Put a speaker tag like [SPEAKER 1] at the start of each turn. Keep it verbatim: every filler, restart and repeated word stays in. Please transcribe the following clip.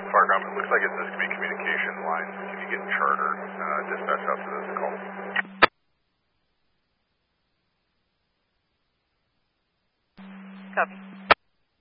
[SPEAKER 1] Fireground, it looks like it's this could be communication lines. Can you get charter, uh, dispatch out to this call?
[SPEAKER 2] Copy.